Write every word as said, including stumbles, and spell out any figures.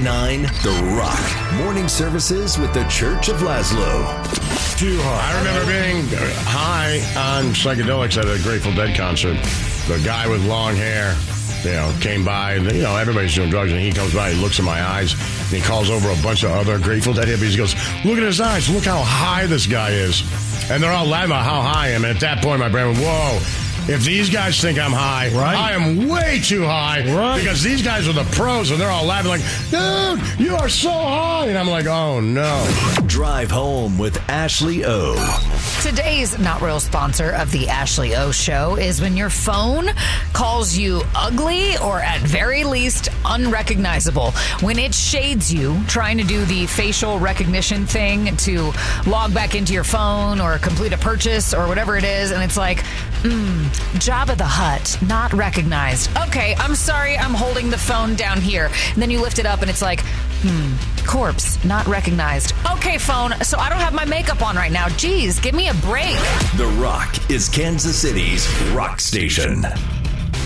nine The Rock. Morning services with the Church of Laszlo. Too high. I remember being high on psychedelics at a Grateful Dead concert. The guy with long hair, you know, came by, and, you know, everybody's doing drugs, and he comes by, he looks in my eyes, and he calls over a bunch of other Grateful Dead hippies. He goes, look at his eyes, look how high this guy is. And they're all laughing about how high I am, and at that point, my brain went, whoa. If these guys think I'm high, right. I am way too high, right. Because these guys are the pros, and they're all laughing like, dude, you are so high. And I'm like, oh, no. Drive home with Ashley O. Today's Not Real sponsor of the Ashley O Show is when your phone calls you ugly or at very least unrecognizable. When it shades you trying to do the facial recognition thing to log back into your phone or complete a purchase or whatever it is, and it's like, hmm, Jabba the Hutt, not recognized. Okay, I'm sorry, I'm holding the phone down here. And then you lift it up and it's like, hmm, corpse, not recognized. Okay, phone, so I don't have my makeup on right now. Jeez, give me a break. The Rock is Kansas City's rock station.